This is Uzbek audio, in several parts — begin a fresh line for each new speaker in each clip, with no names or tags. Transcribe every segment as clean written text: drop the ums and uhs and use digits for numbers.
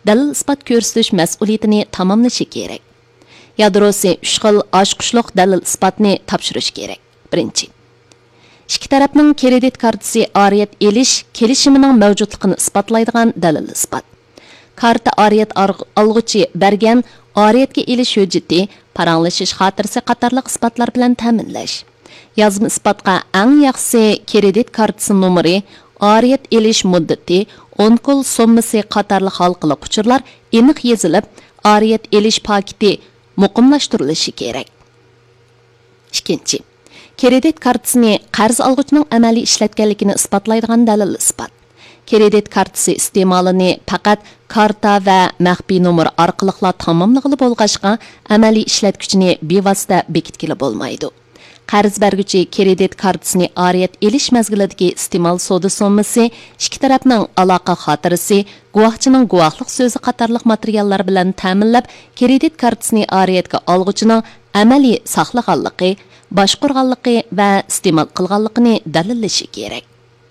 dalil isbot ko'rsatish mas'uliyatini tamomlashi kerak. Yadrosi 3 xil oshqushliq dalil isbotni topshirish kerak. Birinchi, ikki tarafning kredit kartasi oriyat elish kelishimining mavjudligini isbotlaydigan dalil isbot. Karta oriyat olg'uchi bergan oriyatga elish hujjati, paranglashish xotirasi qatorliq isbotlar bilan ta'minlash. Yozma isbotga eng yaxshisi kredit kartasi nomeri, oriyat elish muddati, onkol sommasi qatorliq xalqliq uchurlar aniq yozilib, oriyat elish paketi muqimlashtirilishi kerak. Ikkinchi, kredit kartasini qarz olg'uchining amaliy ishlatganligini isbotlaydigan dalil isbot. Kredit kartasi iste'molini faqat karta va maxfiy nomer orqali tamomlag'ili bo'lg'ashqa, amaliy ishlatgichini bevosita bekitgili bo'lmaydi. Qarz berguchi kredit kartasini oriyat elish mazgilidagi iste'mol savdo sommasi, ikki tarafning aloqa xotirasi, guvohchining guvohlik so'zi qatorliq materiallar bilan ta'minlab, kredit kartasini oriyatga olg'uchining amaliy saqlaganligi, boshqarganligi va iste'mol qilganligini dalillashi kerak.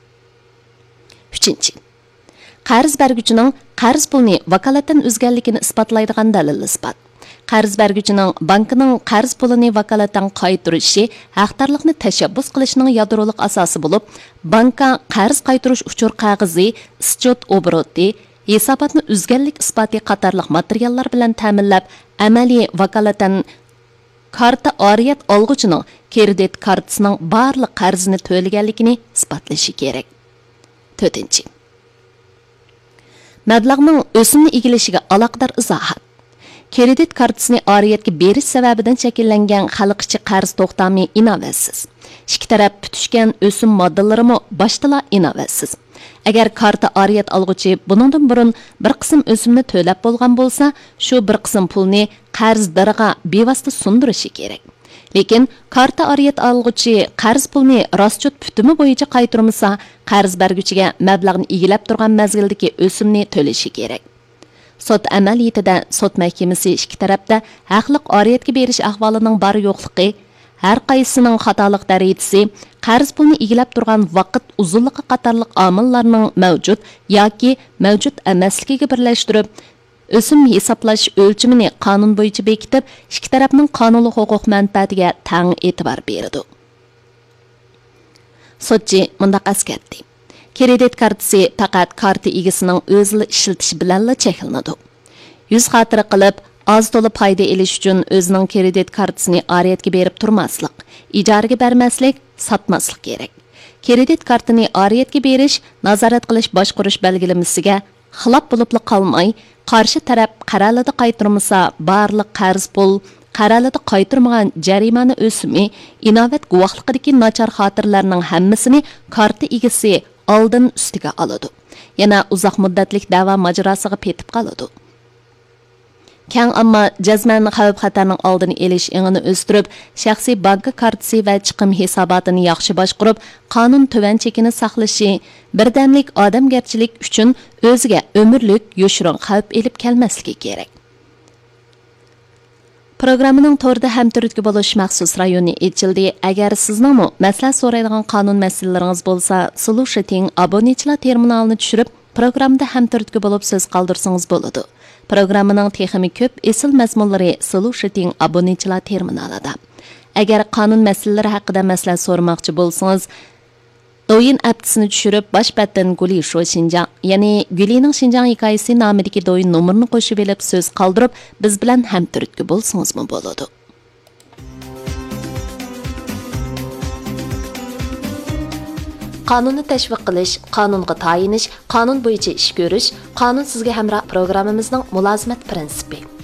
Üçüncü, qarz berguchining qarz pulni vakolatdan o'zganligini isbotlaydigan dalil isbot. Qarz berguchining bankining qarz pulini vakolatdan qaytarishi haqdorlikni tashabbus qilishning yadrolik asosi bo'lib, banka qarz qaytarish uchur qog'ozi, счет obroti, hisobotni o'zganlik isboti qatorliq materiallar bilan ta'minlab, amaliy vakolatdan karta oriyat olg'uchining kredit kartasining barliq qarzini to'laganligini isbotlashi kerak. 4. Mablag'ning o'simni egilishiga aloqador izohat. Kredit kartasini oriyatga berish sababidan shakllangan xalqchi qarz to'xtami inovatsiz. Ikki taraf tutishgan o'sim moddalarimi boshda inovatsiz. Agar karta oriyat olg'uchi buningdan burun bir qism o'simni to'lab bo'lgan bo'lsa, shu bir qism pulni qarzdorga bevosita sundirishi kerak. Lekin karta oriyat olg'uchi qarz pulni rostchot putimi bo'yicha qaytarmasa, qarz berguchiga mablag'ni egilab turgan mazgildagi o'simni to'lashi kerak. Sud amaliyotida sud mahkamasi ikki tarafda haqliq oriyatga berish ahvolining bor yo'qligi, har qaysining xatolik darajasi, qarz pulni egilab turgan vaqt uzunligi qatorliq omillarning mavjud yoki mavjud emasligiga birlashtirib, o'sim hisoblash o'lchimini qonun bo'yicha bekitib, ikki tarafning qonuniy huquq manfaatiga tang e'tibor berdi. Sudchi mundaq eskartdi. Kredit kartasi faqat karta egasining o'zini ishlatishi bilan cheklanadi. Yuz xotira qilib, oz to'la foyda olish uchun o'zining kredit kartasini oriyatga berib turmaslik, ijaraga bermaslik, sotmaslik kerak. Kredit kartini oriyatga berish, nazorat qilish boshqarish belgilamasiga xilof bo'lib qolmay, qarshi taraf qarorida qaytarmasa, barliq qarz pul, qarorida qaytarmagan jarimani o'simi, inovat guvohligidagi nachar xotirlarning hammasini karta egasi oldin ustiga oladi. Yana uzoq muddatlik da'vo majrosiga petib qoladi. Kang ammo jazman xavf-xatarning oldini olish engini o'stirib, shaxsiy banka kartasi va chiqim hisobotini yaxshi boshqarib, qonun tuvan chekini saqlashi, birdamlik odamgarchilik uchun o'ziga umrlik yoshirin xavf elib kelmasligi kerak. Programmaning to'rda hamkorlikka bo'lish maxsus rayoni ochildi. Agar sizning maslahat so'raydigan qonun masalalaringiz bo'lsa, Solution obunachilar terminalini tushirib, programda hamkorlikka bo'lib so'z qoldirsangiz bo'ladi. Programmaning texnik ko'p esil mazmunlari Solution obunachilar terminalida. Agar qonun masalalari haqida maslahat so'ramoqchi bo'lsangiz, Doyin appsini tushirib, boshpatdan Guli Shu Xinjiang, ya'ni Gulining Xinjiang hikoyasi nomidagi doyin nomerini qo'shib olib so'z qoldirib, biz bilan hamkorlikka bo'lsangizmi bo'ladi. Qonunni tashviq qilish, qonunga tayinish, qonun bo'yicha ish ko'rish, qonun sizga hamroh programmamizning mulozimat prinsipi.